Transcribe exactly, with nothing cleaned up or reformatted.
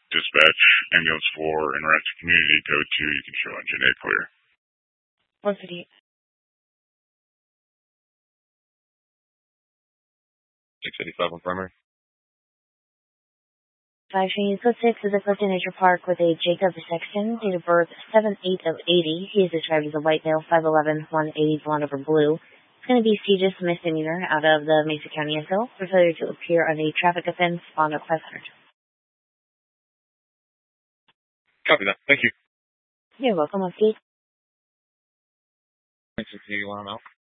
dispatch ambulance for interactive community, code two, you can show engine A clear. one fifty-eight. six eighty-five on primary. five Chinese Code six is a Clifton Nature Park with a Jacob Sexton, date of birth seven eight of eighty. He is described as a white male, five eleven, one eighty, blonde over blue. It's going to be CJIS misdemeanor out of the Mesa County S O for failure to appear on a traffic offense, bond of five hundred. Copy that. Thank you. You're welcome, Whiskey. Thanks for the alarm out.